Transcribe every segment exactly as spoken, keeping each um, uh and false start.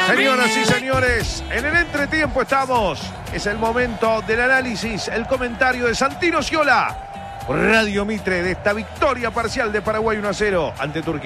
Señoras y señores, en el entretiempo estamos. Es el momento del análisis, el comentario de Santino Sciola, Radio Mitre, de esta victoria parcial de Paraguay uno a cero ante Turquía.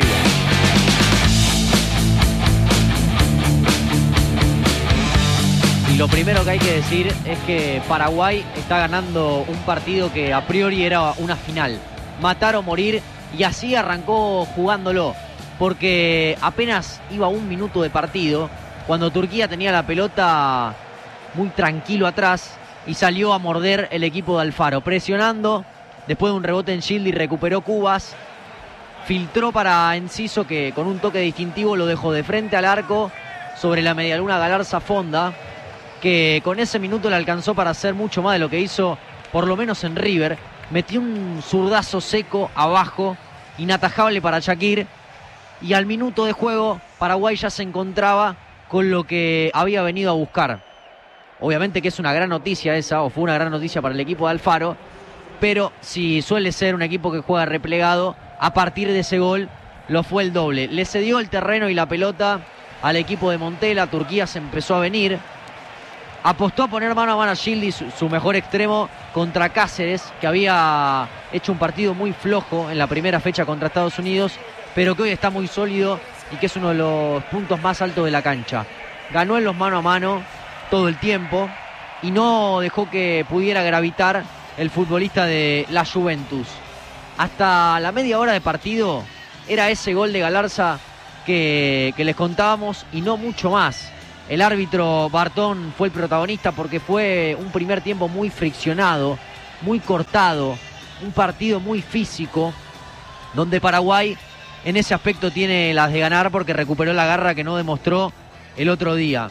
Y lo primero que hay que decir es que Paraguay está ganando un partido que a priori era una final. Matar o morir, y así arrancó jugándolo. Porque apenas iba un minuto de partido, cuando Turquía tenía la pelota muy tranquilo atrás y salió a morder el equipo de Alfaro, presionando, después de un rebote en Gildi recuperó Cubas, filtró para Enciso, que con un toque distintivo lo dejó de frente al arco sobre la medialuna Galarza Fonda, que con ese minuto le alcanzó para hacer mucho más de lo que hizo por lo menos en River. Metió un zurdazo seco abajo, inatajable para Shakir, y al minuto de juego Paraguay ya se encontraba con lo que había venido a buscar. Obviamente que es una gran noticia esa, o fue una gran noticia para el equipo de Alfaro, pero si suele ser un equipo que juega replegado, a partir de ese gol lo fue el doble. Le cedió el terreno y la pelota al equipo de Montela. Turquía se empezó a venir, apostó a poner mano a mano a Gildi, su, su mejor extremo, contra Cáceres, que había hecho un partido muy flojo en la primera fecha contra Estados Unidos, pero que hoy está muy sólido y que es uno de los puntos más altos de la cancha. Ganó en los mano a mano todo el tiempo y no dejó que pudiera gravitar el futbolista de la Juventus. Hasta la media hora de partido era ese gol de Galarza que, que les contábamos y no mucho más. El árbitro Bartón fue el protagonista porque fue un primer tiempo muy friccionado, muy cortado, un partido muy físico, donde Paraguay en ese aspecto tiene las de ganar porque recuperó la garra que no demostró el otro día.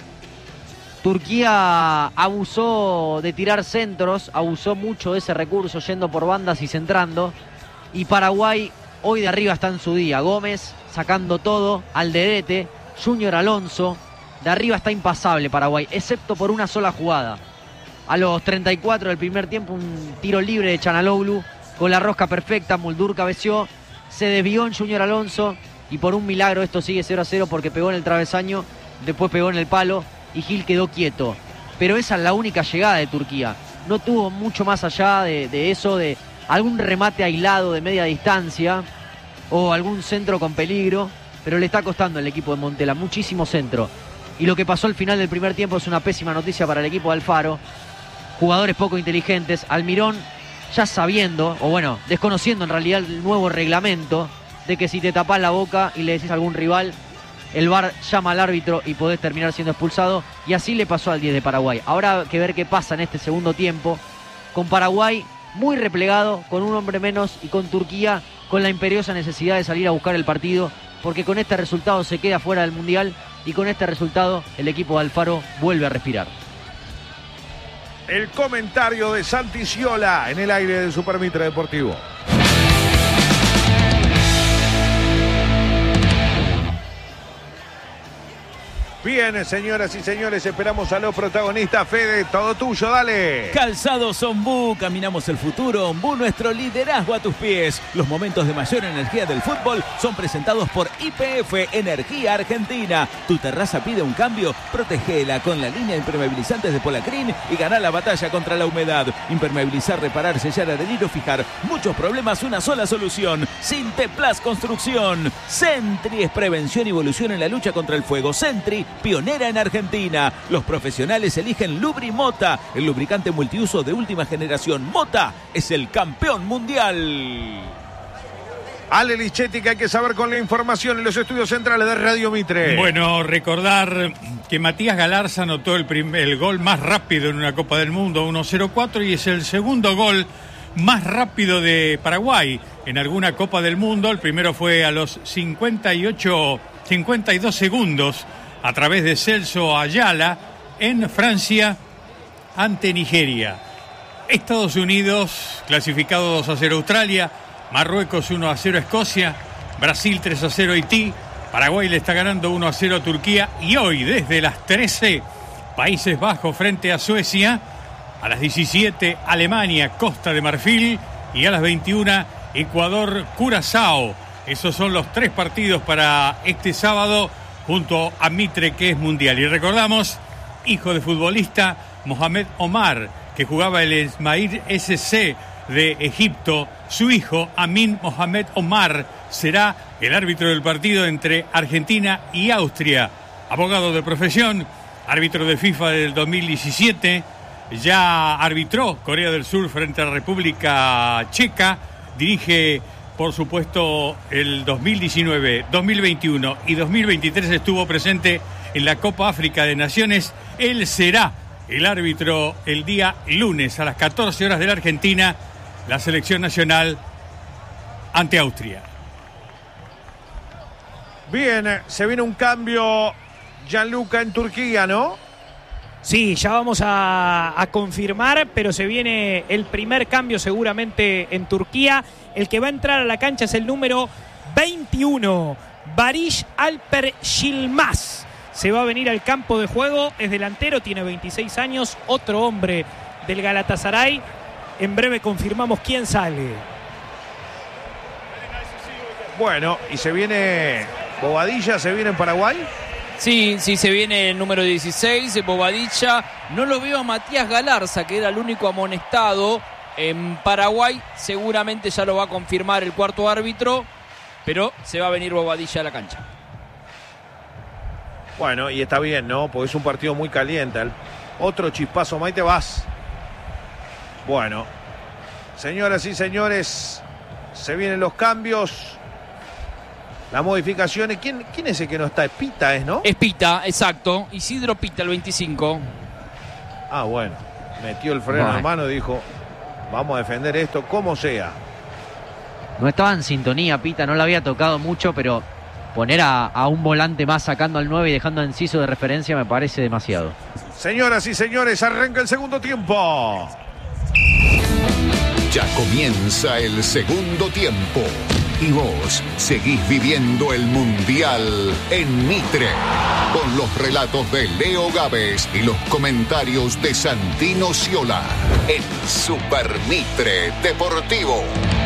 Turquía abusó de tirar centros, abusó mucho de ese recurso yendo por bandas y centrando, y Paraguay hoy de arriba está en su día. Gómez sacando todo, Alderete, Junior Alonso, de arriba está impasable Paraguay, excepto por una sola jugada. A los treinta y cuatro del primer tiempo, un tiro libre de Chanaloglu con la rosca perfecta, Muldur cabeció, se desvió en Junior Alonso y por un milagro esto sigue cero a cero porque pegó en el travesaño, después pegó en el palo y Gil quedó quieto. Pero esa es la única llegada de Turquía. No tuvo mucho más allá de, de eso, de algún remate aislado de media distancia o algún centro con peligro, pero le está costando al equipo de Montela muchísimo centro. Y lo que pasó al final del primer tiempo es una pésima noticia para el equipo de Alfaro. Jugadores poco inteligentes. Almirón, ya sabiendo, o bueno, desconociendo en realidad el nuevo reglamento de que si te tapás la boca y le decís a algún rival, el V A R llama al árbitro y podés terminar siendo expulsado. Y así le pasó al diez de Paraguay. Ahora hay que ver qué pasa en este segundo tiempo, con Paraguay muy replegado, con un hombre menos, y con Turquía con la imperiosa necesidad de salir a buscar el partido, porque con este resultado se queda fuera del Mundial, y con este resultado el equipo de Alfaro vuelve a respirar. El comentario de Santi Sciola en el aire del Super Mitre Deportivo. Bien, señoras y señores, esperamos a los protagonistas. Fede, todo tuyo, dale. Calzados Ombú, caminamos el futuro. Ombú, nuestro liderazgo a tus pies. Los momentos de mayor energía del fútbol son presentados por Y P F Energía Argentina. Tu terraza pide un cambio, protégela con la línea de impermeabilizantes de Polacrin y ganá la batalla contra la humedad. Impermeabilizar, reparar, sellar, adherir o fijar. Muchos problemas, una sola solución. Sinteplas Construcción. Sentry es prevención y evolución en la lucha contra el fuego. Sentry, pionera en Argentina. Los profesionales eligen Lubri Mota, el lubricante multiuso de última generación. Mota es el campeón mundial. Ale Lichetti, que hay que saber con la información en los estudios centrales de Radio Mitre. Bueno, recordar que Matías Galarza anotó el, primer, el gol más rápido en una Copa del Mundo, uno cero cuatro, y es el segundo gol más rápido de Paraguay en alguna Copa del Mundo. El primero fue a los cincuenta y ocho, cincuenta y dos segundos a través de Celso Ayala en Francia ante Nigeria. Estados Unidos clasificado dos a cero Australia, Marruecos uno a cero Escocia, Brasil tres a cero Haití, Paraguay le está ganando uno a cero a Turquía, y hoy desde las trece Países Bajos frente a Suecia, a las diecisiete Alemania, Costa de Marfil, y a las veintiuna Ecuador, Curazao. Esos son los tres partidos para este sábado, junto a Mitre, que es mundial. Y recordamos, hijo de futbolista, Mohamed Omar, que jugaba el Esmail S C de Egipto. Su hijo, Amin Mohamed Omar, será el árbitro del partido entre Argentina y Austria. Abogado de profesión, árbitro de FIFA del dos mil diecisiete, ya arbitró Corea del Sur frente a la República Checa, dirige, por supuesto, el dos mil diecinueve, dos mil veintiuno y dos mil veintitrés estuvo presente en la Copa África de Naciones. Él será el árbitro el día lunes a las catorce horas de la Argentina, la selección nacional ante Austria. Bien, se viene un cambio, Gianluca, en Turquía, ¿no? Sí, ya vamos a, a confirmar, pero se viene el primer cambio seguramente en Turquía. El que va a entrar a la cancha es el número veintiuno, Barış Alper Yılmaz. Se va a venir al campo de juego, es delantero, tiene veintiséis años, otro hombre del Galatasaray. En breve confirmamos quién sale. Bueno, y se viene Bobadilla, se viene en Paraguay. Sí, sí, se viene el número dieciséis, Bobadilla. No lo veo a Matías Galarza, que era el único amonestado en Paraguay. Seguramente ya lo va a confirmar el cuarto árbitro, pero se va a venir Bobadilla a la cancha. Bueno, y está bien, ¿no? Porque es un partido muy caliente. El otro chispazo, Maite, vas. Bueno, señoras y señores, se vienen los cambios, las modificaciones. ¿Quién, quién es el que no está? Pita, ¿es, no? Es Pita, exacto. Isidro Pita, el veinticinco. Ah, bueno. Metió el freno Bueno. en mano y dijo, vamos a defender esto como sea. No estaba en sintonía, Pita, no le había tocado mucho, pero poner a, a un volante más sacando al nueve y dejando a Enciso de referencia me parece demasiado. Señoras y señores, arranca el segundo tiempo. Ya comienza el segundo tiempo y vos seguís viviendo el Mundial en Mitre, con los relatos de Leo Gávez y los comentarios de Santino Sciola en Super Mitre Deportivo.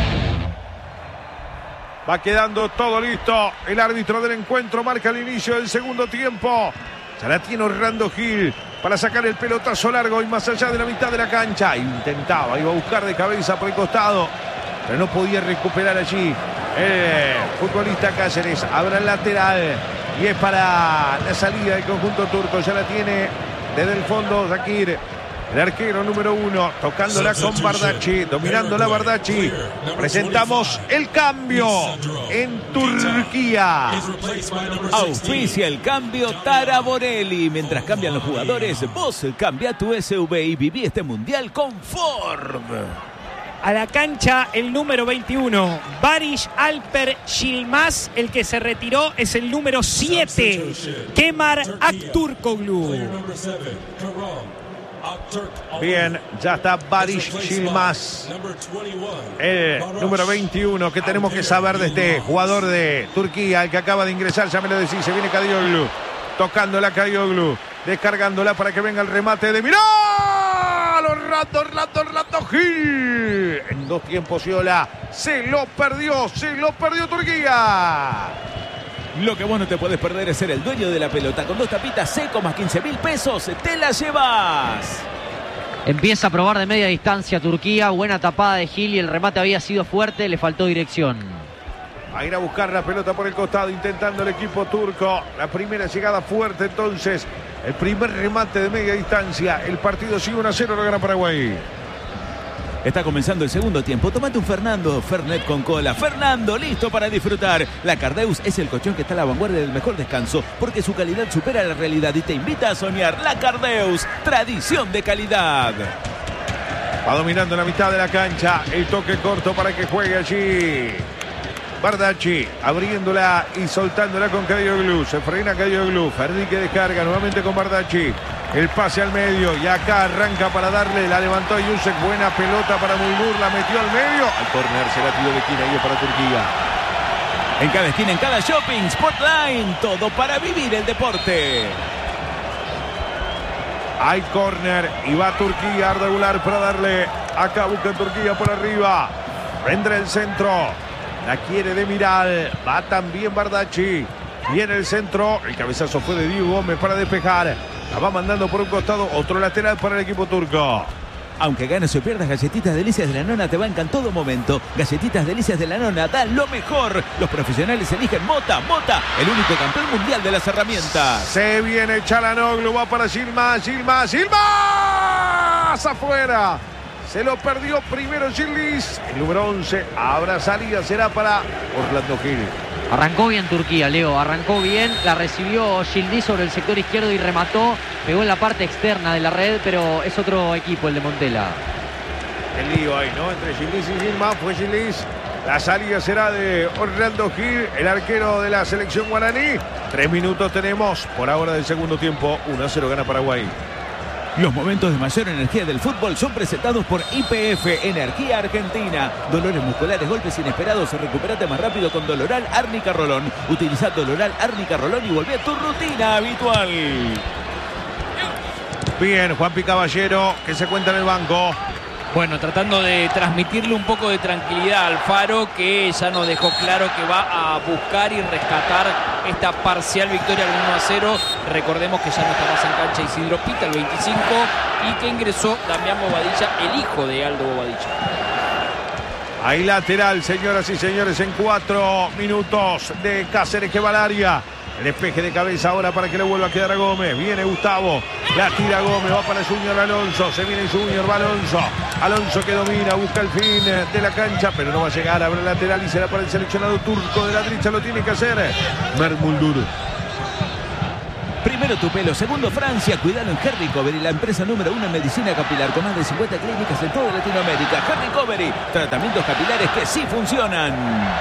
Va quedando todo listo. El árbitro del encuentro marca el inicio del segundo tiempo. Ya la tiene Orlando Gil para sacar el pelotazo largo y más allá de la mitad de la cancha. Intentaba, iba a buscar de cabeza por el costado, pero no podía recuperar allí el futbolista Cáceres. Abra el lateral y es para la salida del conjunto turco. Ya la tiene desde el fondo Zakir, el arquero número uno, tocándola con Bardacci, dominándola Bardacci. Presentamos el cambio en Turquía. Auspicia el cambio Taraborelli. Mientras cambian los jugadores, vos cambia tu S U V y viví este mundial con Ford. A la cancha el número veintiuno, Barış Alper Yılmaz. El que se retiró es el número siete, Kemal Aktürkoğlu. Bien, ya está Barış Yılmaz, el número veintiuno. Que tenemos que saber de este jugador de Turquía, el que acaba de ingresar? Ya me lo decís, se viene Kadioglu, tocándola Kadioglu, descargándola para que venga el remate de Mirá. Orlando, Orlando, Orlando Gil. En dos tiempos, Sciola se lo perdió, se lo perdió Turquía. Lo que vos no te podés perder es ser el dueño de la pelota. Con dos tapitas seco más quince mil pesos, te la llevas. Empieza a probar de media distancia Turquía. Buena tapada de Gil y el remate había sido fuerte, le faltó dirección. A ir a buscar la pelota por el costado, intentando el equipo turco. La primera llegada fuerte, entonces. El primer remate de media distancia. El partido sigue uno a cero, lo gana Paraguay. Está comenzando el segundo tiempo. Tomate un Fernando, Fernet con cola. Fernando, listo para disfrutar. La Cardeus es el colchón que está a la vanguardia del mejor descanso, porque su calidad supera la realidad y te invita a soñar. La Cardeus, tradición de calidad. Va dominando la mitad de la cancha. El toque corto para que juegue allí Bardacci, abriéndola y soltándola con Kadioglu. Se frena Kadioglu. Ferdi que descarga nuevamente con Bardacci. El pase al medio y acá arranca para darle. La levantó Yusek. Buena pelota para Mulgur. La metió al medio. Al córner se la tiró de esquina y es para Turquía. En cada esquina, en cada shopping, Sportline. Todo para vivir el deporte. Hay córner y va Turquía. Arda Güler para darle. Acá busca Turquía por arriba. Vendrá el centro. La quiere Demiral. Va también Bardacci. Viene el centro, el cabezazo fue de Diego Gómez para despejar. La va mandando por un costado, otro lateral para el equipo turco. Aunque ganes o pierdas, Galletitas Delicias de la Nona te bancan todo momento. Galletitas Delicias de la Nona dan lo mejor. Los profesionales eligen Mota. Mota, el único campeón mundial de las herramientas. Se viene Çalhanoğlu, va para Yilmaz, Yilmaz, Yilmaz afuera. Se lo perdió primero Yildiz. El número once, habrá salida, será para Orlando Gil. Arrancó bien Turquía, Leo, arrancó bien, la recibió Yildiz sobre el sector izquierdo y remató, pegó en la parte externa de la red, pero es otro equipo el de Montela. El lío ahí, ¿no? Entre Yildiz y Yilmaz, fue Yildiz. La salida será de Orlando Gil, el arquero de la selección guaraní. Tres minutos tenemos por ahora del segundo tiempo, uno a cero gana Paraguay. Los momentos de mayor energía del fútbol son presentados por I P F, Energía Argentina. Dolores musculares, golpes inesperados, recuperate más rápido con Doloral Árnica Rolón. Utiliza Doloral Árnica Rolón y volvé a tu rutina habitual. Bien, Juanpi Caballero, que se cuenta en el banco. Bueno, tratando de transmitirle un poco de tranquilidad al Faro, que ya nos dejó claro que va a buscar y rescatar esta parcial victoria al uno a cero. Recordemos que ya no está más en cancha Isidro Pita, el veinticinco, y que ingresó Damián Bobadilla, el hijo de Aldo Bobadilla. Ahí lateral, señoras y señores, en cuatro minutos de Cáceres que va al área. El despeje de cabeza ahora para que le vuelva a quedar a Gómez. Viene Gustavo, la tira Gómez, va para Junior Alonso. Se viene Junior, va Alonso. Alonso que domina, busca el fin de la cancha, pero no va a llegar. Abre el lateral y será para el seleccionado turco. De la derecha lo tiene que hacer Mermuldur. Primero tu pelo, segundo Francia, cuidalo en Hair Recovery, la empresa número uno en medicina capilar con más de cincuenta clínicas en toda Latinoamérica. Hair Recovery, tratamientos capilares que sí funcionan.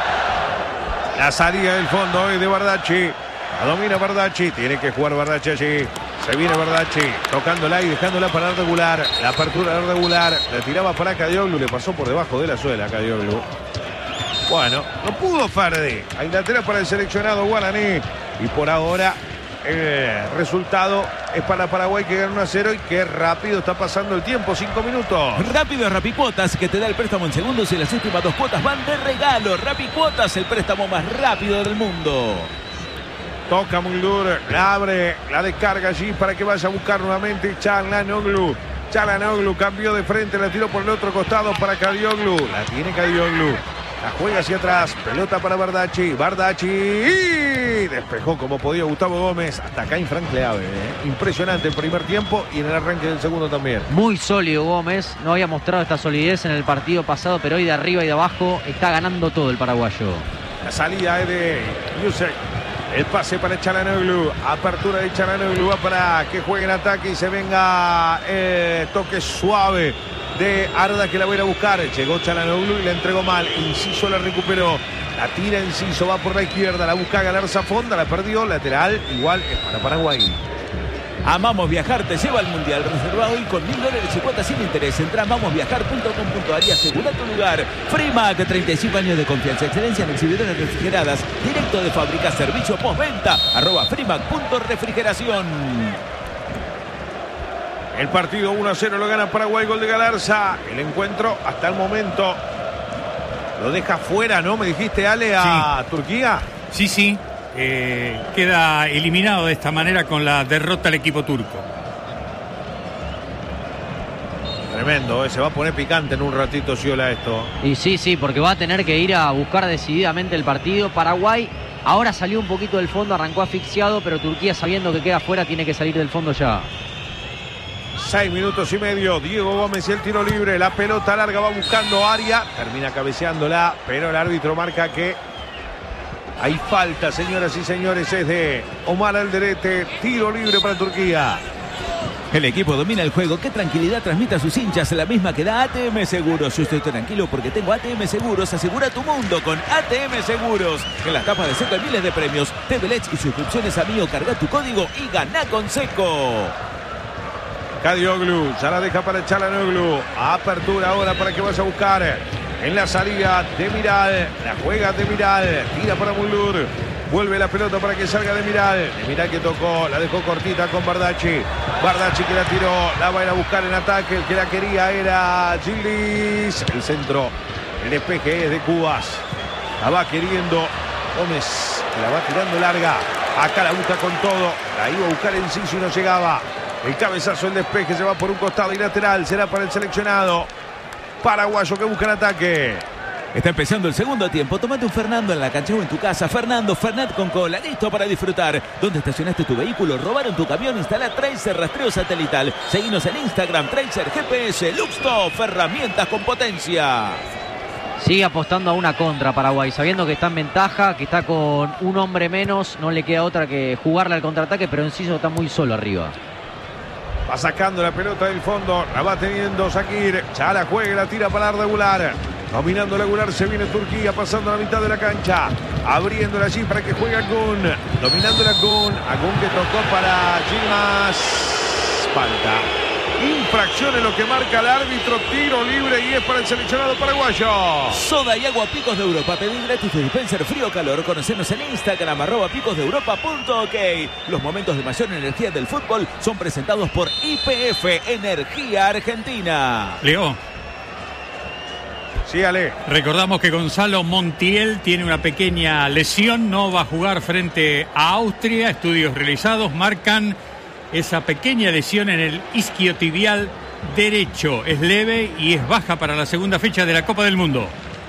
La salida del fondo es de Bardacci. La domina Bardacci, tiene que jugar Bardacci allí. Se viene Bardacci, tocándola y dejándola para regular. La apertura regular, la tiraba para Kadioglu, le pasó por debajo de la suela a Kadioglu. Bueno, no pudo Ferdi. Hay lateral para el seleccionado guaraní. Y por ahora el resultado es para Paraguay, que gana uno a cero y que rápido está pasando el tiempo, cinco minutos. Rápido es Rapicuotas, que te da el préstamo en segundos y las últimas dos cuotas van de regalo. Rapicuotas, el préstamo más rápido del mundo. Toca Muldur, la abre, la descarga allí para que vaya a buscar nuevamente Çalhanoğlu. Çalhanoğlu cambió de frente, la tiró por el otro costado para Kadioglu. La tiene Kadioglu. La juega hacia atrás, pelota para Bardacci. Bardacci y despejó como podía Gustavo Gómez. Hasta acá infranqueable, ¿eh? Impresionante el primer tiempo y en el arranque del segundo también. Muy sólido Gómez, no había mostrado esta solidez en el partido pasado, pero hoy de arriba y de abajo está ganando todo el paraguayo. La salida es de Yusek. El pase para Çalhanoğlu, apertura de Çalhanoğlu, va para que juegue en ataque y se venga eh, toque suave de Arda, que la va a ir a buscar. Llegó Çalhanoğlu y la entregó mal. Inciso la recuperó, la tira Inciso, va por la izquierda, la busca Galarza Fonda, la perdió, lateral, igual es para Paraguay. Amamos Viajar te lleva al Mundial. Reserva hoy con mil dólares y cuotas sin interés. Entra a amamos viajar punto com punto a r y asegura tu lugar. Frimac, treinta y cinco años de confianza, excelencia en exhibidoras refrigeradas, directo de fábrica, servicio postventa, arroba frimac punto refrigeración. El partido uno a cero lo gana Paraguay, gol de Galarza. El encuentro hasta el momento lo deja fuera, ¿no? Me dijiste, Ale, a sí. Turquía. Sí, sí. Eh, queda eliminado de esta manera con la derrota al equipo turco. Tremendo, ¿eh? Se va a poner picante en un ratito, Sciolà, esto. Y sí, sí, porque va a tener que ir a buscar decididamente el partido. Paraguay ahora salió un poquito del fondo, arrancó asfixiado, pero Turquía, sabiendo que queda fuera, tiene que salir del fondo ya. Seis minutos y medio, Diego Gómez y el tiro libre, la pelota larga, va buscando área, termina cabeceándola, pero el árbitro marca que hay falta, señoras y señores, es de Omar Alderete, tiro libre para Turquía. El equipo domina el juego. Qué tranquilidad transmite a sus hinchas, la misma que da A T M Seguros. Yo estoy tranquilo porque tengo A T M Seguros. Asegura tu mundo con A T M Seguros. En las tapas de Seco hay miles de premios. T V L E D y suscripciones a Mío. Carga tu código y gana con Seco. Kadioglu, ya la deja para Çalhanoğlu. Apertura ahora para que vaya a buscar en la salida de Miral. La juega de Miral, tira para Muldur. Vuelve la pelota para que salga de Miral. De Miral que tocó, la dejó cortita con Bardacci. Bardacci que la tiró, la va a ir a buscar en ataque. El que la quería era Yildiz. El centro, el despeje es de Cubas. La va queriendo Gómez. que la va tirando larga. Acá la busca con todo. La iba a buscar Enciso y no llegaba. El cabezazo, el despeje se va por un costado y lateral. Será para el seleccionado paraguayo que busca el ataque. Está empezando el segundo tiempo. Tomate un Fernando en la cancha o en tu casa. Fernando, Fernet con cola, listo para disfrutar. ¿Dónde estacionaste tu vehículo? ¿Robaron tu camión? Instala Tracer rastreo satelital. Seguinos en Instagram, Tracer G P S, Luxtop, herramientas con potencia. Sigue apostando a una contra Paraguay, sabiendo que está en ventaja, que está con un hombre menos. No le queda otra que jugarle al contraataque, pero Enciso está muy solo arriba. Va sacando la pelota del fondo. La va teniendo Sakir. Ya la juega, la tira para Arda. Dominando la Goulart, se viene Turquía, pasando a la mitad de la cancha. Abriéndola allí para que juegue Agun. Dominando la Agun. Agun que tocó para Gilmas. Falta. Infracción en lo que marca el árbitro. Tiro libre y es para el seleccionado paraguayo. Soda y agua Picos de Europa. Pedí gratis de dispenser frío o calor. Conocenos en Instagram, arroba picos de europa punto ok. Los momentos de mayor energía del fútbol son presentados por I P F, Energía Argentina. Leo. Sí, Ale. Recordamos que Gonzalo Montiel tiene una pequeña lesión, no va a jugar frente a Austria. Estudios realizados marcan esa pequeña lesión en el isquiotibial derecho. Es leve y es baja para la segunda fecha de la Copa del Mundo.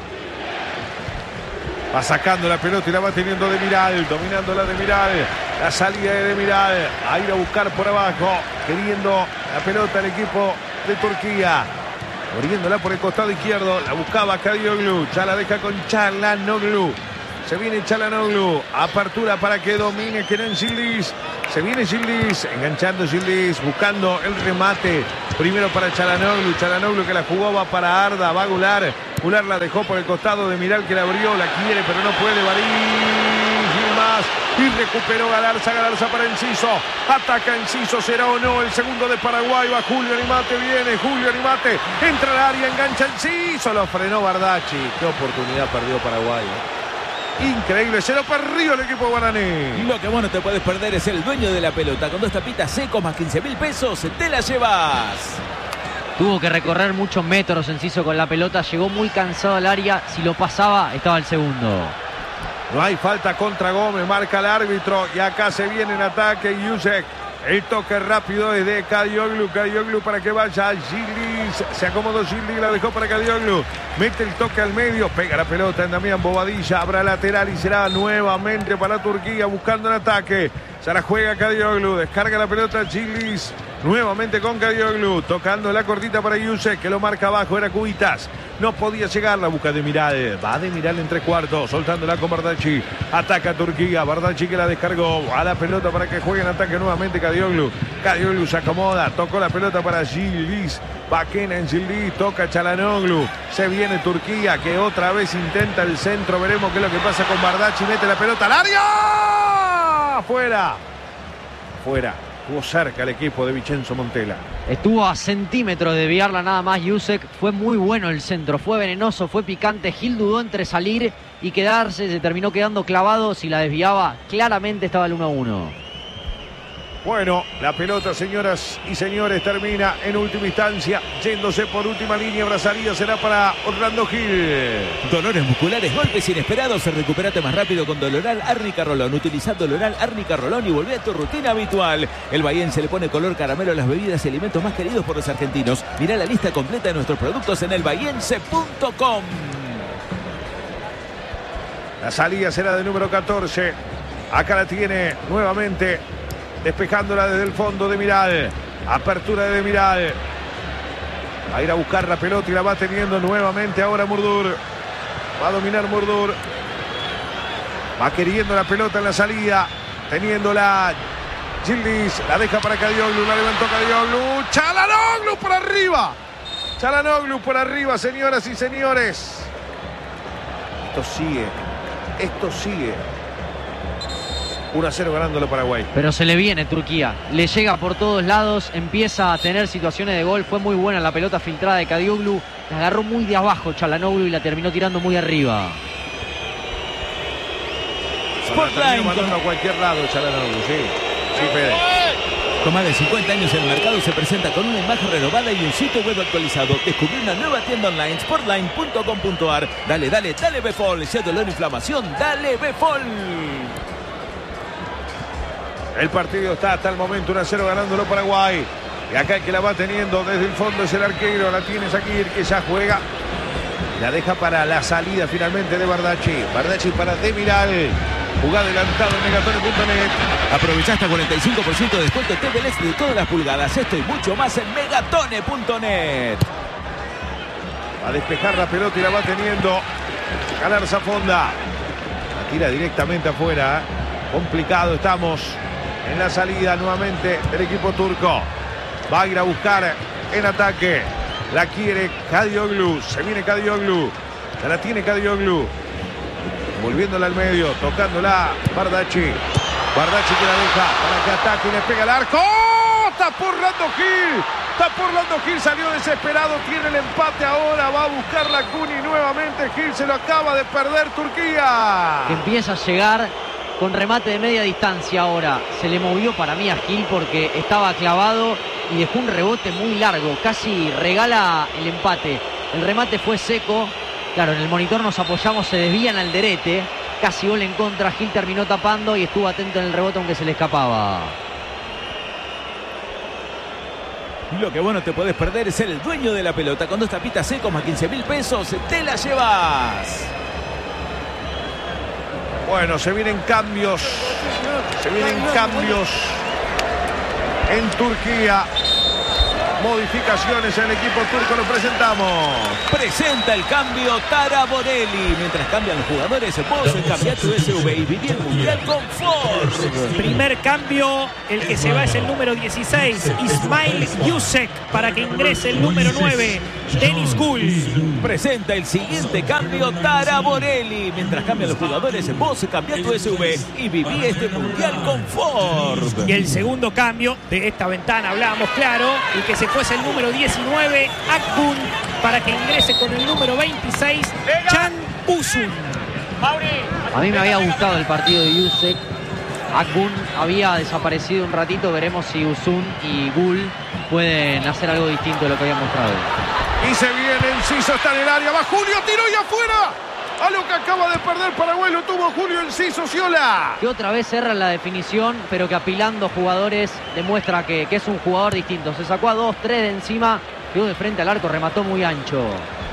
Va sacando la pelota y la va teniendo Demiral, dominando la Demiral. La salida de Demiral, a ir a buscar por abajo, queriendo la pelota el equipo de Turquía. Abriéndola por el costado izquierdo, la buscaba Kadioglu, ya la deja con Çalhanoğlu. Se viene Çalhanoğlu, apertura para que domine Kenan Yıldız. Se viene Yıldız, enganchando Yıldız, buscando el remate. Primero para Çalhanoğlu, Çalhanoğlu que la jugó, va para Arda, va a Goulart. Goulart la dejó por el costado de Miral que la abrió, la quiere pero no puede. Barí, Gilmas, y recuperó Galarza, Galarza para Enciso. Ataca Enciso, será o no el segundo de Paraguay. Va Julio Animate, viene Julio Animate, entra al área, engancha Enciso, lo frenó Bardacci. Qué oportunidad perdió Paraguay. Increíble, se lo perdió el equipo guaraní. Lo que vos no te puedes perder es el dueño de la pelota. Con dos tapitas secos más quince mil pesos, te la llevas. Tuvo que recorrer muchos metros Enciso con la pelota, llegó muy cansado al área. Si lo pasaba, estaba el segundo. No hay falta contra Gómez, marca el árbitro. Y acá se viene en ataque Yusek. El toque rápido es de Kadioglu. Kadioglu para que vaya Yıldız. Se acomodó Yıldız, la dejó para Kadioglu. Mete el toque al medio, pega la pelota en Damián Bobadilla. Habrá lateral y será nuevamente para Turquía buscando el ataque. Se la juega Kadioglu, descarga la pelota Yıldız. Nuevamente con Kadioglu, tocando la cortita para Yusek, que lo marca abajo, era Cuitas. No podía llegar, la busca de Miral. Va de Miral en tres cuartos, soltándola con Bardacci. Ataca Turquía, Bardacci que la descargó. A la pelota para que juegue en ataque nuevamente Kadioglu. Kadioglu se acomoda, tocó la pelota para Yıldız. Va Kenan Yıldız, toca Çalhanoğlu. Se viene Turquía, que otra vez intenta el centro. Veremos qué es lo que pasa con Bardacci. Mete la pelota al área. Afuera. Fuera. Estuvo cerca el equipo de Vincenzo Montella. Estuvo a centímetros de desviarla nada más Yusek. Fue muy bueno el centro, fue venenoso, fue picante. Gil dudó entre salir y quedarse, se terminó quedando clavado. Si la desviaba, claramente estaba el uno a uno. Bueno, la pelota, señoras y señores, termina en última instancia, yéndose por última línea. Brazaría será para Orlando Gil. Dolores musculares, golpes inesperados. Recupérate más rápido con Doloral Árnica Rolón. Utiliza Doloral Árnica Rolón y volvé a tu rutina habitual. El bahiense le pone color caramelo a las bebidas y alimentos más queridos por los argentinos. Mirá la lista completa de nuestros productos en el bahiense punto com. La salida será del número catorce. Acá la tiene nuevamente, despejándola desde el fondo de Miral. Apertura de Miral. Va a ir a buscar la pelota y la va teniendo nuevamente ahora Murdur. Va a dominar Murdur. Va queriendo la pelota en la salida. Teniéndola Yıldız. La deja para Kadioglu. La levantó Kadioglu. Çalhanoğlu por arriba. Çalhanoğlu por arriba, señoras y señores. Esto sigue. Esto sigue. uno a cero ganándolo Paraguay. Pero se le viene Turquía, le llega por todos lados, empieza a tener situaciones de gol. Fue muy buena la pelota filtrada de Kadioglu, la agarró muy de abajo Çalhanoğlu y la terminó tirando muy arriba. Sportline mandando a cualquier lado Çalhanoğlu, sí, sí, Fede. Con más de cincuenta años en el mercado, se presenta con una imagen renovada y un sitio web actualizado. Descubrí una nueva tienda online, sportline punto com punto ar. Dale, dale, dale Befol. Si hay dolor o inflamación, dale Befol. El partido está hasta el momento uno a cero ganándolo Paraguay. Y acá el que la va teniendo desde el fondo es el arquero. La tiene Shakir, que ya juega. La deja para la salida finalmente de Bardacci. Bardacci para Demiral. Jugada adelantado en megatone punto net. Aprovechá hasta cuarenta y cinco por ciento de descuento T V L de todas las pulgadas. Esto y mucho más en megatone punto net. Va a despejar la pelota y la va teniendo Galarza Fonda. La tira directamente afuera. Complicado estamos en la salida nuevamente del equipo turco. Va a ir a buscar en ataque. La quiere Kadioglu. Se viene Kadioglu. Ya la tiene Kadioglu. Volviéndola al medio. Tocándola Bardacci. Bardacci que la deja para que ataque y le pega al arco. ¡Oh! Está por Orlando Gil. Está por Orlando Gil. Salió desesperado. Tiene el empate ahora. Va a buscar la Cuni nuevamente. Gil se lo acaba de perder Turquía. Que empieza a llegar con remate de media distancia ahora. Se le movió para mí a Gil porque estaba clavado y dejó un rebote muy largo. Casi regala el empate. El remate fue seco. Claro, en el monitor nos apoyamos, se desvían al derete. Casi gol en contra. Gil terminó tapando y estuvo atento en el rebote aunque se le escapaba. Lo que vos no te podés perder es ser el dueño de la pelota. Con dos tapitas secos más quince mil pesos, te la llevas. Bueno, se vienen cambios. Se vienen cambios en Turquía. Modificaciones en el equipo turco, lo presentamos. Presenta el cambio Tara Borelli. Mientras cambian los jugadores, vos cambiá tu S V y viví el Mundial con Ford. Primer cambio, el que se va es el número dieciséis, Ismail Yusek, para que ingrese el número nueve, Dennis Gul. Presenta el siguiente cambio Tara Borelli. Mientras cambian los jugadores, vos cambiá tu S V y viví este Mundial con Ford. Y el segundo cambio de esta ventana, hablábamos claro, el que se fuese el número diecinueve, Akbun, para que ingrese con el número veintiséis, Chan Usun. A mí me había gustado el partido de Yusek. Akbun había desaparecido un ratito. Veremos si Usun y Gul pueden hacer algo distinto de lo que había mostrado. Y se viene Enciso, está en el área, va Julio, tiró y afuera. A lo que acaba de perder Paraguay lo tuvo Julio Enciso Sciolà. Que otra vez erra en la definición, pero que apilando jugadores demuestra que, que es un jugador distinto. Se sacó a dos, tres de encima, quedó de frente al arco, remató muy ancho.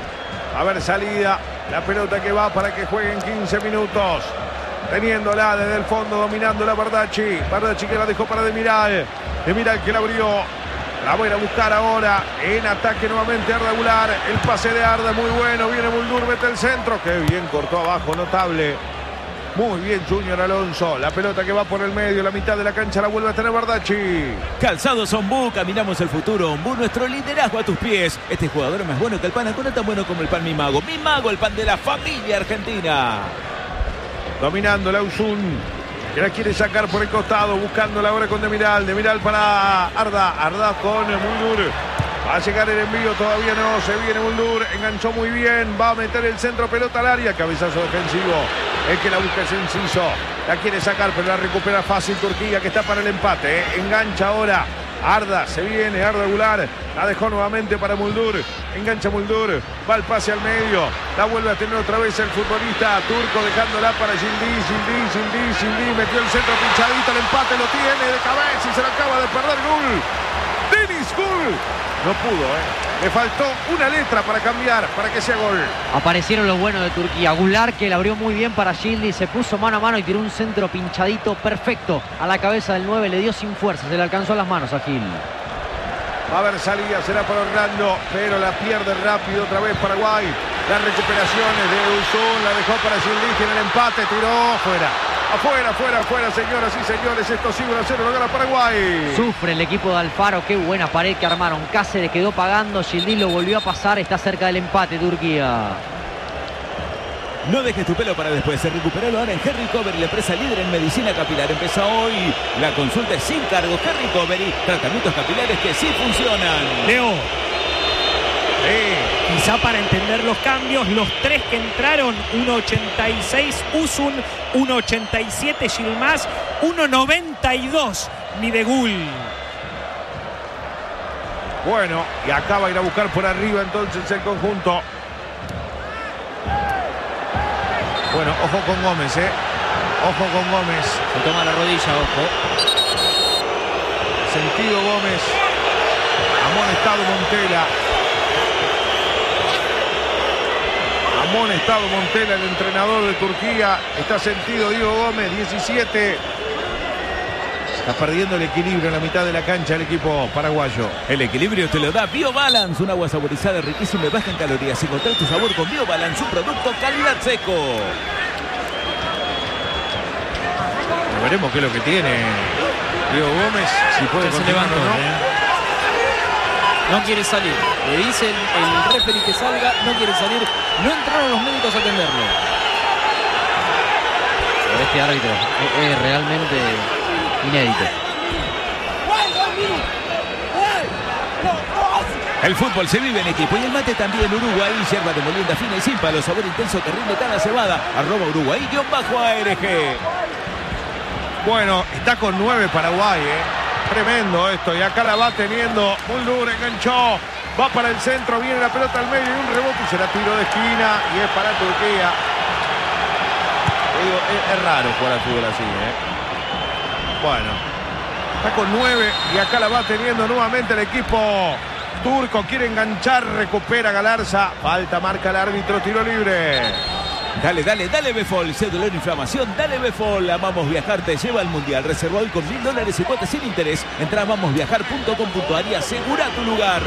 A ver, salida, la pelota que va para que jueguen quince minutos. Teniéndola desde el fondo, dominándola Bardacci. Bardacci que la dejó para Demiral. Demiral que la abrió. La voy a buscar ahora en ataque nuevamente Arda Güler. El pase de Arda muy bueno. Viene Muldur, mete el centro. Qué bien cortó abajo, notable. Muy bien Junior Alonso. La pelota que va por el medio, la mitad de la cancha la vuelve a tener Bardacci. Calzados Ombú, caminamos el futuro. Ombú, nuestro liderazgo a tus pies. Este jugador es más bueno que el pan Acona, tan bueno como el pan Mi Mago. Mi Mago, el pan de la familia argentina. Dominando la Usun. Que la quiere sacar por el costado, buscándola ahora con Demiral. Demiral para Arda. Arda con Muldur. Va a llegar el envío, todavía no. Se viene Muldur. Enganchó muy bien. Va a meter el centro, pelota al área. Cabezazo defensivo. El que la busca es Enciso. La quiere sacar, pero la recupera fácil Turquía, que está para el empate. ¿eh? Engancha ahora. Arda, se viene Arda Güler. La dejó nuevamente para Muldur. Engancha Muldur. Va el pase al medio. La vuelve a tener otra vez el futbolista turco, dejándola para Gildi, Gildi, Gildi, Gildi. Metió el centro pinchadito. El empate lo tiene de cabeza y se lo acaba de perder Gul. Dennis Gul. No pudo, ¿eh? Le faltó una letra para cambiar, para que sea gol. Aparecieron los buenos de Turquía. Güler, que la abrió muy bien para Gildi, se puso mano a mano y tiró un centro pinchadito perfecto a la cabeza del nueve. Le dio sin fuerza, se le alcanzó a las manos a Gil. Va a haber salida, será para Orlando, pero la pierde rápido otra vez Paraguay. Las recuperaciones de Usun, la dejó para Gildi, tiene el empate, tiró fuera. Afuera, afuera, afuera, señoras y señores. Esto sigue uno a cero, lo gana Paraguay. Sufre el equipo de Alfaro. Qué buena pared que armaron. Cáceres quedó pagando. Gildi lo volvió a pasar. Está cerca del empate Turquía. No dejes tu pelo para después. Se recuperalo ahora en Hair Recovery, la empresa líder en medicina capilar. Empieza hoy. La consulta es sin cargo. Hair Recovery. Tratamientos capilares que sí funcionan. Leo. Sí. Quizá para entender los cambios, los tres que entraron, uno ochenta y seis Usun, uno ochenta y siete Yilmaz, uno noventa y dos Midegul. Bueno, y acá va a ir a buscar por arriba entonces el conjunto. Bueno, ojo con Gómez, ¿eh? Ojo con Gómez. Se toma la rodilla, ojo. Sentido Gómez. Amonestado Montela. Amonestado Montela, el entrenador de Turquía. Está sentido Diego Gómez, diecisiete. Está perdiendo el equilibrio en la mitad de la cancha el equipo paraguayo. El equilibrio te lo da BioBalance, un agua saborizada riquísima y baja en calorías. Encontrá tu sabor con BioBalance, un producto calidad seco. Veremos qué es lo que tiene Diego Gómez, si puede se levantó, o no. ¿eh? No quiere salir. Le dice el, el referee que salga, no quiere salir. No entraron los médicos a atenderlo. Este árbitro es, es realmente inédito. El fútbol se vive en equipo y el mate también. Uruguay, yerba de molienda fina y sin palo, sabor intenso que rinde cada cebada. Arroba Uruguay, guión bajo A R G. Bueno, está con nueve Paraguay, ¿eh? Tremendo esto. Y acá la va teniendo. Muldur enganchó. Va para el centro. Viene la pelota al medio y un rebote. Y se la tiró de esquina. Y es para Turquía. Digo, es, es raro jugar al fútbol así, ¿eh? Bueno. Está con nueve. Y acá la va teniendo nuevamente el equipo turco. Quiere enganchar. Recupera Galarza. Falta, marca el árbitro. Tiro libre. Dale, dale, dale Befol, sé dolor, inflamación, dale Befol. Amamos Viajar te lleva al Mundial. Reserva hoy con mil dólares y cuotas sin interés. Entra a amamos viajar punto com punto a r y asegura tu lugar.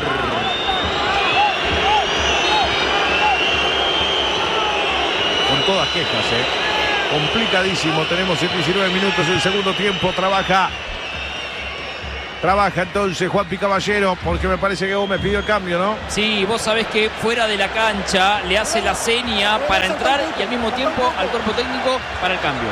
Con todas quejas, ¿eh? Complicadísimo. Tenemos diecinueve minutos el segundo tiempo. Trabaja. Trabaja entonces Juan Picaballero, porque me parece que Gómez pidió el cambio, ¿no? Sí, vos sabés que fuera de la cancha le hace la seña para entrar y al mismo tiempo al cuerpo técnico para el cambio.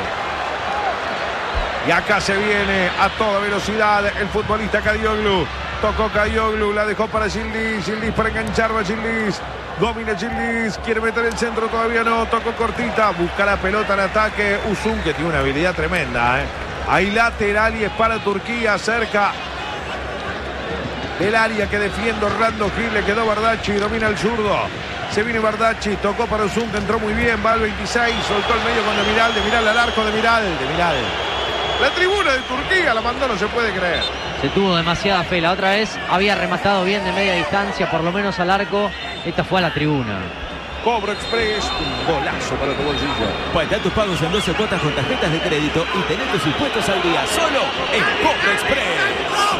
Y acá se viene a toda velocidad el futbolista Kadioglu. Tocó Kadioglu, la dejó para Gildiz. Gildiz para engancharlo a Gildiz. Domina Gildiz, quiere meter el centro, todavía no. Tocó cortita, busca la pelota en ataque. Uzun, que tiene una habilidad tremenda, ¿eh? Ahí lateral y es para Turquía, cerca del área que defiende Orlando Gil. Le quedó Bardacci, domina el zurdo. Se viene Bardacci, tocó para Uzun, que entró muy bien. Va al veintiséis, soltó el medio con Demiral. Demiral al arco, Demiral. Demiral. La tribuna de Turquía la mandó, no se puede creer. Se tuvo demasiada fe. La otra vez había rematado bien de media distancia, por lo menos al arco. Esta fue a la tribuna. Cobro Express, un golazo para tu bolsillo. Paga tus pagos en doce cuotas con tarjetas de crédito y tener tus impuestos al día. Solo en Cobro Express.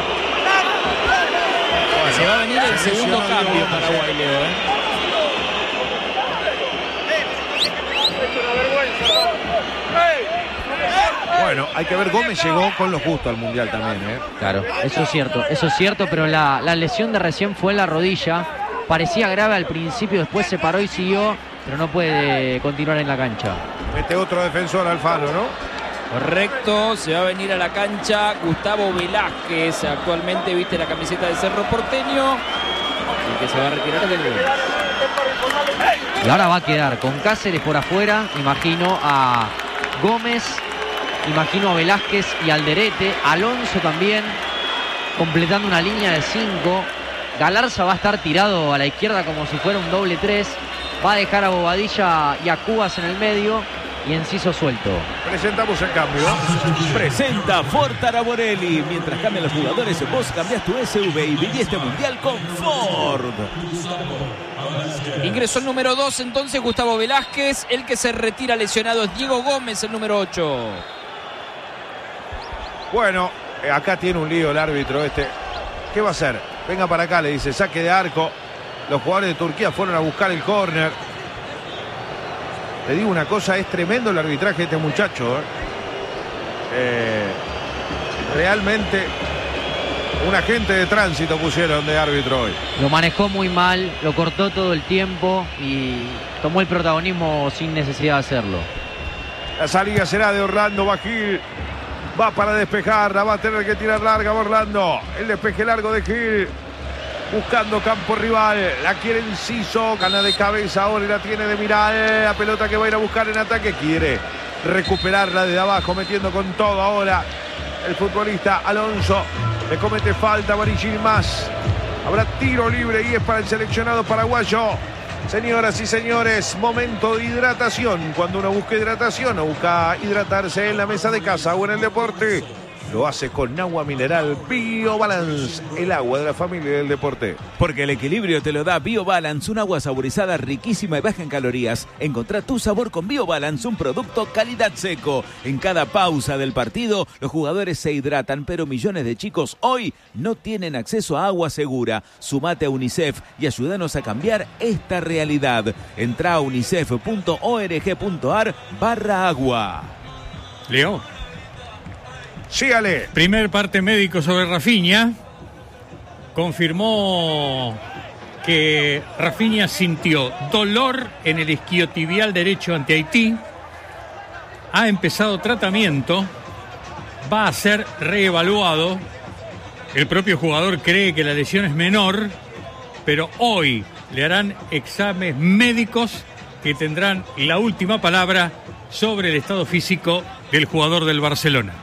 Bueno, se va a venir el segundo cambio para Paraguay, Leo, ¿eh? Bueno, hay que ver, Gómez llegó con lo justo al Mundial también, ¿eh? Claro, eso es cierto, eso es cierto, pero la, la lesión de recién fue en la rodilla. Parecía grave al principio, después se paró y siguió, pero no puede continuar en la cancha. Mete otro defensor Alfaro, ¿no? Correcto, se va a venir a la cancha Gustavo Velázquez, actualmente viste la camiseta de Cerro Porteño, y que se va a retirar del gol. Y ahora va a quedar con Cáceres por afuera, imagino a Gómez, imagino a Velázquez y Alderete, Alonso también, completando una línea de cinco. Galarza va a estar tirado a la izquierda como si fuera un doble tres. Va a dejar a Bobadilla y a Cubas en el medio y Enciso suelto. Presentamos el cambio. Presenta Ford Taraborelli. Mientras cambian los jugadores, vos cambiás tu S U V y viví este mundial con Ford. Ingresó el número dos, entonces Gustavo Velázquez. El que se retira lesionado es Diego Gómez, el número ocho. Bueno, acá tiene un lío el árbitro este. ¿Qué va a hacer? Venga para acá, le dice, saque de arco. Los jugadores de Turquía fueron a buscar el córner. Te digo una cosa, es tremendo el arbitraje de este muchacho, ¿eh? Eh, realmente un agente de tránsito pusieron de árbitro hoy. Lo manejó muy mal, lo cortó todo el tiempo y tomó el protagonismo sin necesidad de hacerlo. La salida será de Orlando Bajil. Va para despejarla, va a tener que tirar larga Orlando. El despeje largo de Gil. Buscando campo rival. La quiere Enciso. Gana de cabeza ahora y la tiene de Miral. La pelota que va a ir a buscar en ataque. Quiere recuperarla desde abajo, metiendo con todo ahora el futbolista Alonso. Le comete falta Marichín más. Habrá tiro libre y es para el seleccionado paraguayo. Señoras y señores, momento de hidratación. Cuando uno busca hidratación o busca hidratarse en la mesa de casa o en el deporte, lo hace con agua mineral BioBalance, el agua de la familia del deporte. Porque el equilibrio te lo da BioBalance, un agua saborizada riquísima y baja en calorías. Encontrá tu sabor con BioBalance, un producto calidad seco. En cada pausa del partido, los jugadores se hidratan, pero millones de chicos hoy no tienen acceso a agua segura. Sumate a UNICEF y ayúdanos a cambiar esta realidad. Entrá a unicef.org.ar barra agua. Leo. Sí, Ale. Primer parte médico sobre Rafinha. Confirmó que Rafinha sintió dolor en el isquiotibial derecho ante Haití. Ha empezado tratamiento. Va a ser reevaluado. El propio jugador cree que la lesión es menor, pero hoy le harán exámenes médicos que tendrán la última palabra sobre el estado físico del jugador del Barcelona.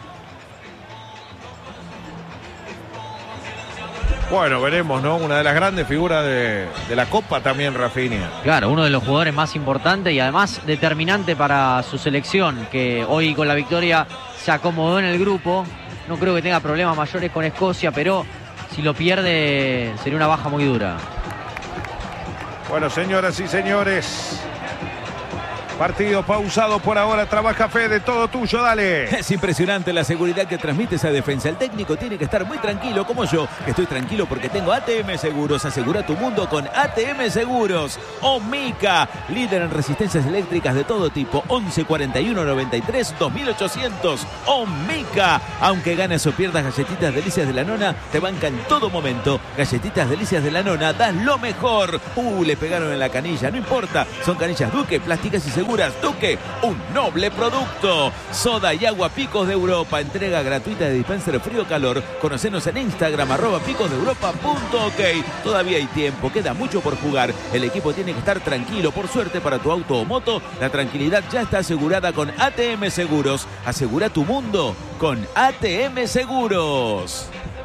Bueno, veremos, ¿no? Una de las grandes figuras de, de la Copa también, Rafinha. Claro, uno de los jugadores más importantes y además determinante para su selección, que hoy con la victoria se acomodó en el grupo. No creo que tenga problemas mayores con Escocia, pero si lo pierde sería una baja muy dura. Bueno, señoras y señores, partido pausado por ahora. Trabaja Fede, todo tuyo, dale. Es impresionante la seguridad que transmite esa defensa. El técnico tiene que estar muy tranquilo, como yo, que estoy tranquilo porque tengo A T M Seguros. Asegura tu mundo con A T M Seguros. Omica, líder en resistencias eléctricas de todo tipo. once cuarenta y uno noventa y tres dos mil ochocientos. Omica. Aunque ganes o pierdas, Galletitas Delicias de la Nona te banca en todo momento. Galletitas Delicias de la Nona, das lo mejor. Uh, le pegaron en la canilla, no importa. Son canillas Duque, plásticas y seguras. Duque, un noble producto. Soda y agua Picos de Europa. Entrega gratuita de dispenser frío-calor. Conocenos en Instagram, arroba picosdeeuropa.ok. Todavía hay tiempo, queda mucho por jugar. El equipo tiene que estar tranquilo. Por suerte para tu auto o moto, la tranquilidad ya está asegurada con A T M Seguros. Asegura tu mundo con A T M Seguros.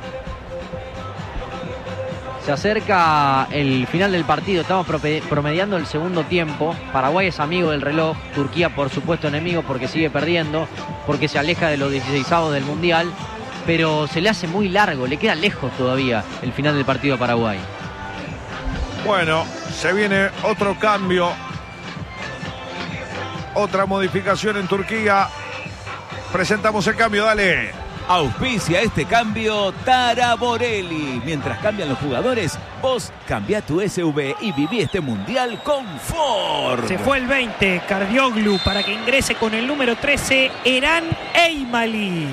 Se acerca el final del partido, estamos promediando el segundo tiempo. Paraguay es amigo del reloj, Turquía por supuesto enemigo porque sigue perdiendo, porque se aleja de los dieciseisavos del Mundial, pero se le hace muy largo, le queda lejos todavía el final del partido a Paraguay. Bueno, se viene otro cambio, otra modificación en Turquía. Presentamos el cambio, dale. Auspicia este cambio Taraborelli. Mientras cambian los jugadores, vos cambia tu S U V y viví este mundial con Ford. Se fue el veinte, Cardioglu, para que ingrese con el número trece, Eran Eymali.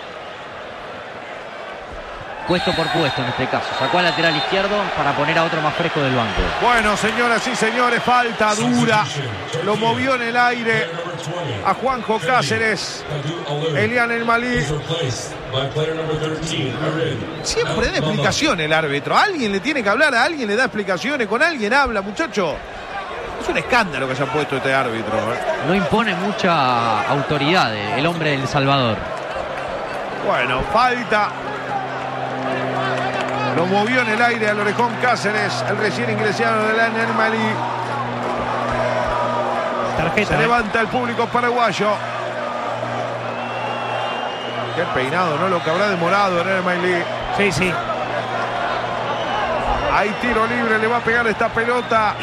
Puesto por puesto en este caso. Sacó al lateral izquierdo para poner a otro más fresco del banco. Bueno, señoras y señores, falta dura. Lo movió en el aire a Juanjo Cáceres. Elian Eymali. Siempre da explicación el árbitro. Alguien le tiene que hablar, a alguien le da explicaciones. Con alguien habla, muchacho. Es un escándalo que haya puesto este árbitro, ¿eh? No impone mucha autoridad el hombre del Salvador. Bueno, falta. Lo movió en el aire al orejón Cáceres, el recién ingresado de Elian Eymali. Tarjeta. Se levanta el público paraguayo. Qué peinado, ¿no? Lo que habrá demorado Elian Eymali. Sí, sí. Hay tiro libre, le va a pegar esta pelota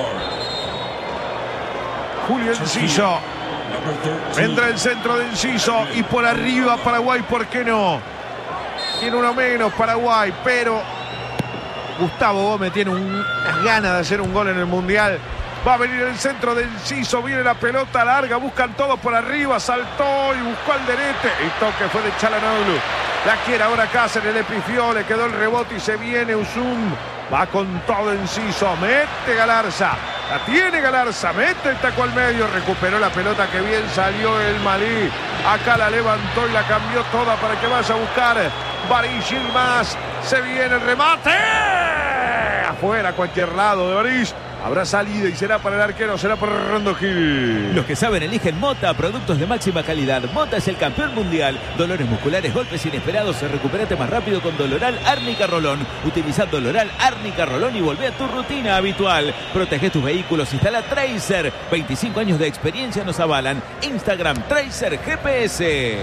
Julio Enciso. Vendrá el centro de Enciso y por arriba Paraguay, ¿por qué no? Tiene uno menos Paraguay, pero Gustavo Gómez tiene un, unas ganas de hacer un gol en el Mundial. Va a venir el centro de Enciso, viene la pelota larga, buscan todos por arriba, saltó y buscó al derete. El toque fue de Çalhanoğlu. La quiere ahora Cáceres, le pifió, le quedó el rebote y se viene Uzum. Va con todo Enciso, mete Galarza. La tiene Galarza, mete el taco al medio, recuperó la pelota, que bien salió el Malí. Acá la levantó y la cambió toda para que vaya a buscar Baris Yilmaz. Se viene el remate. Afuera, a cualquier lado de Baris. Habrá salida y será para el arquero, será para Rolando Gil. Los que saben eligen Mota, productos de máxima calidad. Mota es el campeón mundial. Dolores musculares, golpes inesperados, se recuperate más rápido con Doloral Árnica Rolón. Utiliza Doloral Árnica Rolón y volvé a tu rutina habitual. Protege tus vehículos, instala Tracer. veinticinco años de experiencia nos avalan. Instagram Tracer G P S.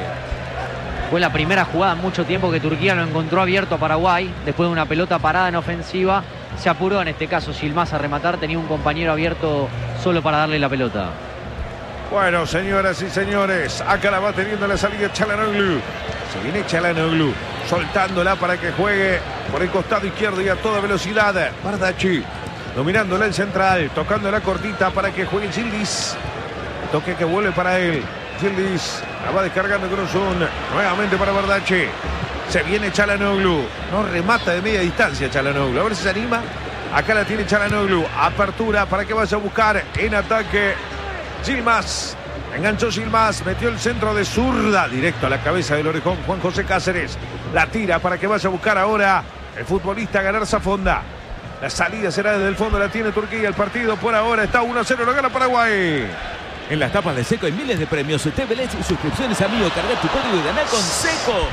Fue la primera jugada en mucho tiempo que Turquía lo encontró abierto a Paraguay. Después de una pelota parada en ofensiva, se apuró en este caso Yilmaz a rematar. Tenía un compañero abierto solo para darle la pelota. Bueno, señoras y señores, acá la va teniendo la salida Çalhanoğlu. Se viene Çalhanoğlu, soltándola para que juegue por el costado izquierdo y a toda velocidad. Bardacci, dominándola el central, tocando la cortita para que juegue Yildiz. Toque que vuelve para él. Yildiz la va descargando con Uzun. Nuevamente para Bardacci. Se viene Çalhanoğlu. No remata de media distancia Çalhanoğlu. A ver si se anima. Acá la tiene Çalhanoğlu. Apertura para que vaya a buscar en ataque Yilmaz. Enganchó Yilmaz. Metió el centro de zurda. Directo a la cabeza del orejón Juan José Cáceres. La tira para que vaya a buscar ahora el futbolista Galarza Fonda. La salida será desde el fondo. La tiene Turquía. El partido por ahora está uno a cero. Lo gana Paraguay. En las tapas de Seco hay miles de premios. T V L E D y suscripciones, amigo. Carga tu código y ganá con Seco.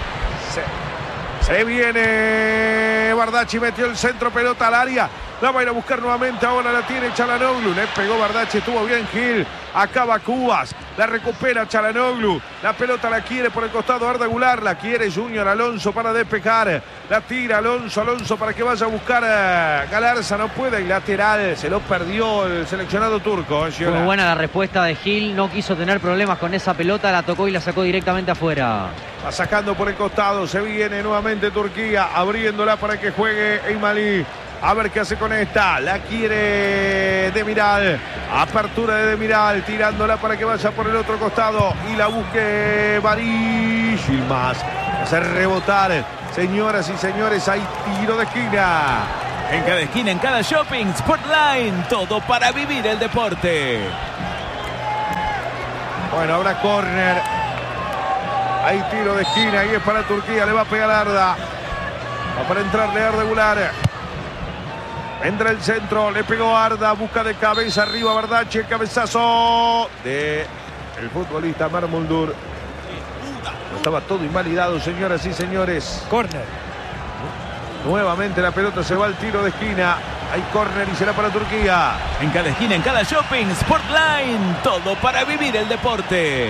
Se, se viene Bardacci. Metió el centro, pelota al área. La va a ir a buscar nuevamente. Ahora la tiene Çalhanoğlu. Le pegó Bardacci. Estuvo bien Gil. Acaba Cubas. La recupera Çalhanoğlu. La pelota la quiere por el costado Arda Güler. La quiere Junior Alonso para despejar. La tira Alonso. Alonso para que vaya a buscar a Galarza. No puede. Y lateral. Se lo perdió el seleccionado turco. ¿eh, Fue buena la respuesta de Gil. No quiso tener problemas con esa pelota. La tocó y la sacó directamente afuera. Va sacando por el costado. Se viene nuevamente Turquía. Abriéndola para que juegue Eymali. A ver qué hace con esta. La quiere Demiral. Apertura de Demiral. Tirándola para que vaya por el otro costado. Y la busque Barí. Yilmaz. Hace rebotar. Señoras y señores, hay tiro de esquina. En cada esquina, en cada shopping, Sportline. Todo para vivir el deporte. Bueno, habrá córner. Hay tiro de esquina y es para Turquía. Le va a pegar a Arda. Va para entrarle Arda Güler. Entra el centro, le pegó Arda, busca de cabeza arriba Bardacci, el cabezazo de el futbolista Marmuldur. Estaba todo invalidado, señoras y señores. Córner. Nuevamente la pelota se va al tiro de esquina. Hay córner y será para Turquía. En cada esquina, en cada shopping, Sportline. Todo para vivir el deporte.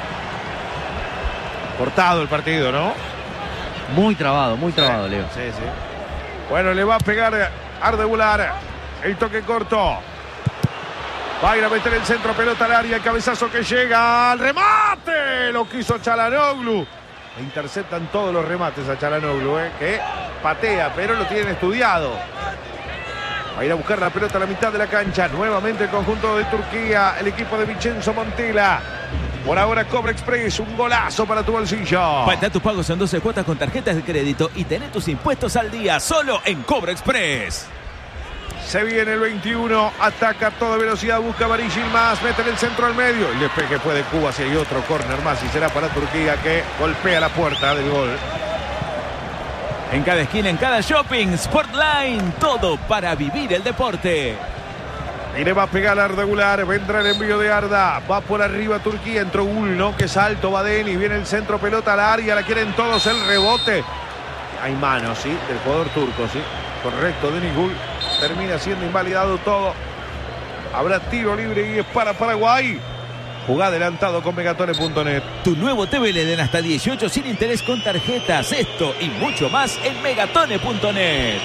Cortado el partido, ¿no? Muy trabado, muy trabado, sí, Leo. Sí, sí. Bueno, le va a pegar Arda Güler. El toque corto. Va a ir a meter el centro, pelota al área, el cabezazo que llega al remate. Lo quiso Çalhanoğlu. Le interceptan todos los remates a Çalhanoğlu, ¿eh? Que patea, pero lo tienen estudiado. Va a ir a buscar la pelota a la mitad de la cancha. Nuevamente el conjunto de Turquía, el equipo de Vincenzo Montella. Por ahora Cobra Express, un golazo para tu bolsillo. Pacta tus pagos en doce cuotas con tarjetas de crédito y tené tus impuestos al día solo en Cobra Express. Se viene el veintiuno, ataca a toda velocidad, busca Barí Yilmaz, mete en el centro al medio. El despeje fue de Cuba, si hay otro córner más y será para Turquía que golpea la puerta del gol. En cada esquina, en cada shopping, Sportline, todo para vivir el deporte. Y le va a pegar a Arda Güler, vendrá el envío de Arda, va por arriba Turquía, entró Gul, ¿no? Que salto, va Deni, viene el centro, pelota al área, la quieren todos, el rebote. Hay mano, ¿sí? Del jugador turco, ¿sí? Correcto, Deni Gul, termina siendo invalidado todo. Habrá tiro libre y es para Paraguay. Jugá adelantado con Megatone punto net. Tu nuevo T V L E D en hasta dieciocho sin interés con tarjetas, esto y mucho más en Megatone punto net.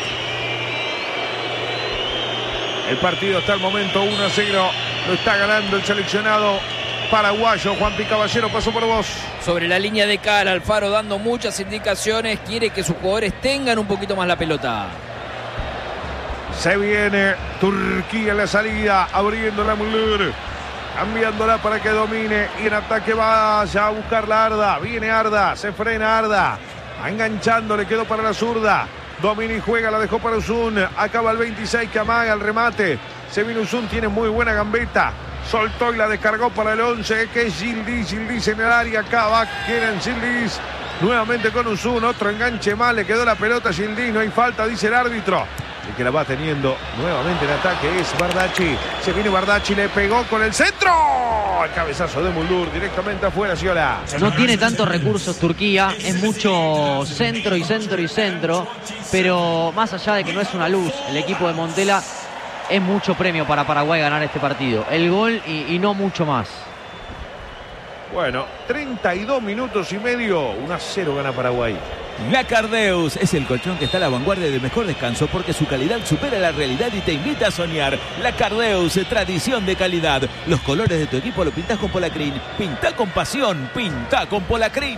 El partido hasta el momento uno a cero. Lo está ganando el seleccionado paraguayo. Juan Pi Caballero, pasó por vos. Sobre la línea de cara, Alfaro dando muchas indicaciones. Quiere que sus jugadores tengan un poquito más la pelota. Se viene Turquía en la salida. Abriendo la Mulur. Cambiándola para que domine. Y en ataque vaya a buscar la Arda. Viene Arda. Se frena Arda. Enganchando. Le quedó para la zurda. Domina y juega, la dejó para Uzun. Acaba el veintiséis que amaga el remate. Se viene Uzun, tiene muy buena gambeta. Soltó y la descargó para el once, que es Yildiz. Yildiz en el área, acaba. Quieren Yildiz. Nuevamente con Uzun, otro enganche más. Le quedó la pelota a Yildiz, no hay falta, dice el árbitro. El que la va teniendo nuevamente en ataque es Bardacci. Se viene Bardacci, le pegó con el centro. El cabezazo de Muldur directamente afuera, Sciolà. No tiene tantos recursos Turquía, es mucho centro y centro y centro, pero más allá de que no es una luz, el equipo de Montella, es mucho premio para Paraguay ganar este partido. El gol y, y no mucho más. Bueno, treinta y dos minutos y medio, uno a cero gana Paraguay. La Cardeus es el colchón que está a la vanguardia del mejor descanso porque su calidad supera la realidad y te invita a soñar. La Cardeus, tradición de calidad. Los colores de tu equipo lo pintás con Polacrin. Pintá con pasión, pintá con Polacrin.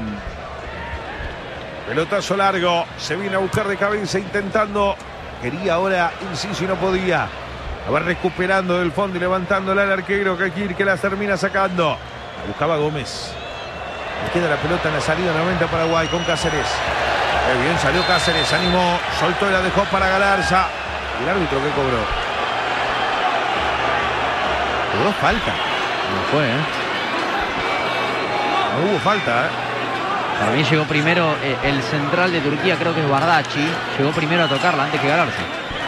Pelotazo largo, se viene a buscar de cabeza intentando. Quería ahora Inciso y no podía. La va recuperando del fondo y levantándola al arquero Kekir, que la termina sacando. La buscaba Gómez. Le queda la pelota en la salida nuevamente a Paraguay con Cáceres. Qué bien salió Cáceres, animó, soltó y la dejó para Galarza. ¿Y el árbitro qué cobró? Cobró falta. No fue, ¿eh? No hubo falta, ¿eh? Para mí llegó primero eh, el central de Turquía, creo que es Bardacci. Llegó primero a tocarla antes que Galarza.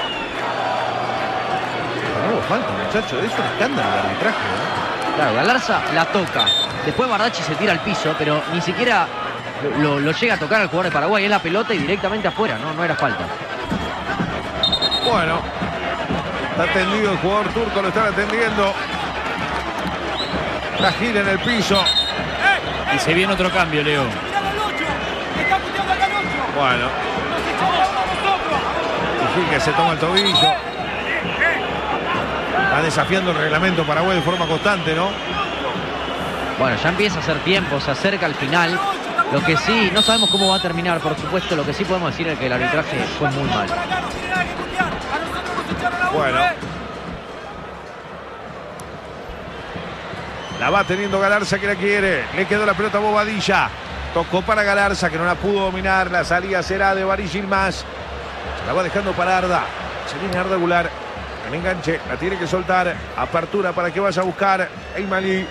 No hubo falta, muchacho. Es un escándalo el arbitraje, ¿eh? Claro, Galarza la toca. Después Bardacci se tira al piso, pero ni siquiera lo, lo llega a tocar al jugador de Paraguay. Es la pelota y directamente afuera, no, no era falta. Bueno, está atendido el jugador turco, lo están atendiendo. La gira en el piso. Y se viene otro cambio, Leo. Bueno. Y que se toma el tobillo. Está desafiando el reglamento Paraguay de forma constante, ¿no? Bueno, ya empieza a hacer tiempo, se acerca al final. Lo que sí, no sabemos cómo va a terminar, por supuesto. Lo que sí podemos decir es que el arbitraje fue muy mal. Bueno. La va teniendo Galarza, que la quiere. Le quedó la pelota a Bobadilla. Tocó para Galarza, que no la pudo dominar. La salida será de Baris Yilmaz. Se la va dejando para Arda. Se viene Arda Güler. El enganche, la tiene que soltar. Apertura para que vaya a buscar Eymali.